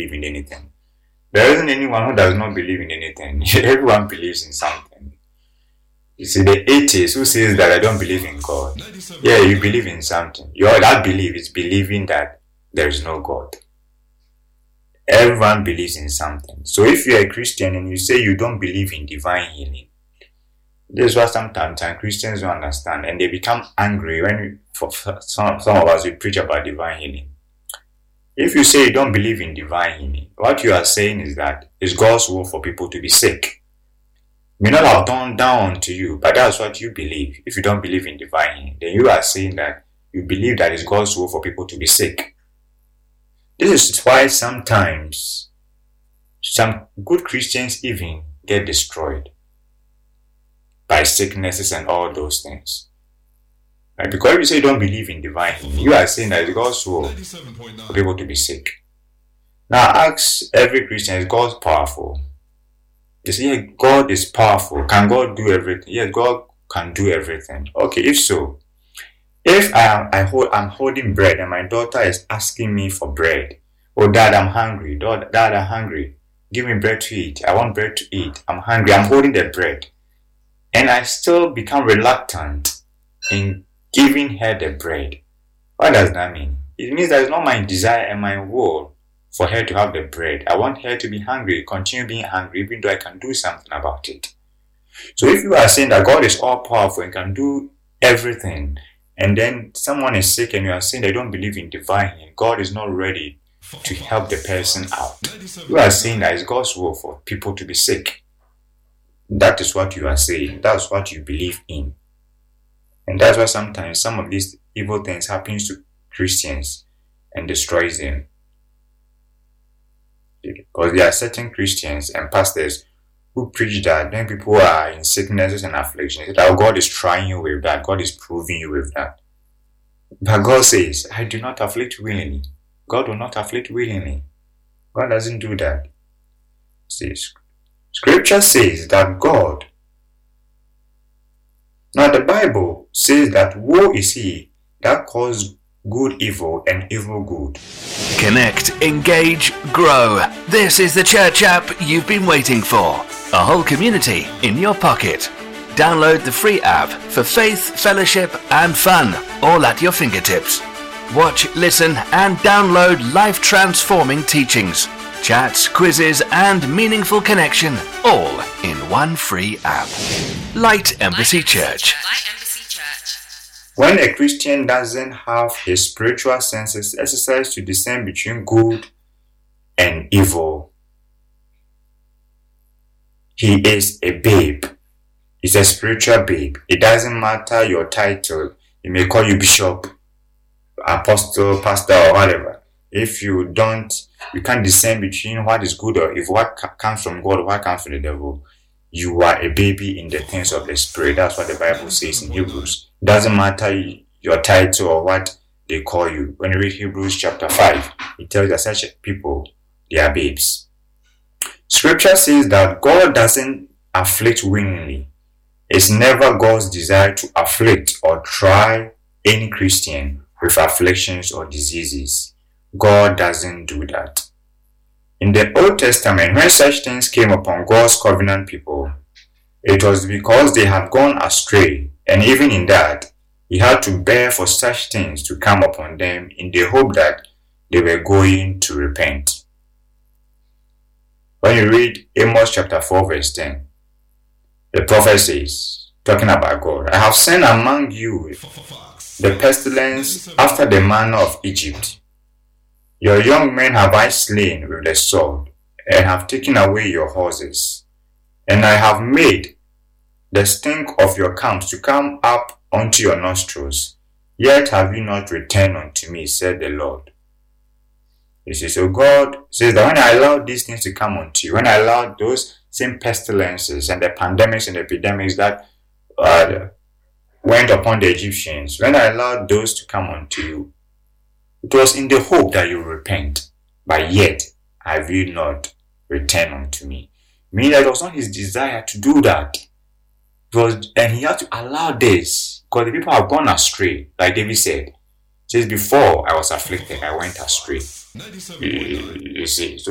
believe in anything. There isn't anyone who does not believe in anything. Everyone believes in something. You see, the atheist who says that I don't believe in God. Yeah, you believe in something. That belief is believing that there is no God. Everyone believes in something. So if you're a Christian and you say you don't believe in divine healing, this is what sometimes Christians don't understand, and they become angry when some of us we preach about divine healing. If you say you don't believe in divine healing, what you are saying is that it's God's will for people to be sick. May not have done down to you, but that's what you believe. If you don't believe in divine healing, then you are saying that you believe that it's God's will for people to be sick. This is why sometimes some good Christians even get destroyed by sicknesses and all those things. Right? Because if you say you don't believe in divine healing, you are saying that it's God's will for people to be sick. Now ask every Christian, is God powerful? They say, yeah, God is powerful. Can God do everything? Yes, God can do everything. Okay, if so, if I'm holding bread and my daughter is asking me for bread, oh Dad, I'm hungry. Dad, I'm hungry. Give me bread to eat. I want bread to eat. I'm hungry. I'm holding the bread. And I still become reluctant in giving her the bread. What does that mean? It means that it's not my desire and my will for her to have the bread. I want her to be hungry, continue being hungry, even though I can do something about it. So if you are saying that God is all powerful and can do everything, and then someone is sick and you are saying they don't believe in divine healing, God is not ready to help the person out, you are saying that it's God's will for people to be sick. That is what you are saying. That's what you believe in. And that's why sometimes some of these evil things happens to Christians and destroys them. Because there are certain Christians and pastors who preach that when people are in sicknesses and afflictions, that God is trying you with that, God is proving you with that. But God says, I do not afflict willingly. God will not afflict willingly. God doesn't do that. See, Scripture says that God, now the Bible says that woe is he that calls good evil and evil good. Connect, engage, grow. This is the church app you've been waiting for. A whole community in your pocket. Download the free app for faith, fellowship and fun, all at your fingertips. Watch, listen and download life-transforming teachings, chats, quizzes and meaningful connection, all in one free app. Light Embassy Church. When a Christian doesn't have his spiritual senses exercised to discern between good and evil, he is a babe. He's a spiritual babe. It doesn't matter your title. He may call you bishop, apostle, pastor, or whatever. If you can't discern between what is good or evil, what comes from God or what comes from the devil, you are a baby in the things of the Spirit. That's what the Bible says in Hebrews. It doesn't matter your title or what they call you. When you read Hebrews chapter 5, it tells that such people, they are babes. Scripture says that God doesn't afflict willingly. It's never God's desire to afflict or try any Christian with afflictions or diseases. God doesn't do that. In the Old Testament, when such things came upon God's covenant people, it was because they had gone astray, and even in that, he had to bear for such things to come upon them in the hope that they were going to repent. When you read Amos chapter 4 verse 10, the prophet says, talking about God, I have sent among you the pestilence after the manner of Egypt. Your young men have I slain with the sword, and have taken away your horses. And I have made the stink of your camps to come up unto your nostrils. Yet have you not returned unto me, said the Lord. You see, so God says that when I allowed these things to come unto you, when I allowed those same pestilences and the pandemics and epidemics that went upon the Egyptians, when I allowed those to come unto you, it was in the hope that you repent, but yet have you not returned unto me. Meaning that it was not his desire to do that. And he had to allow this, because the people have gone astray, like David said. He says, before I was afflicted, I went astray. You see, so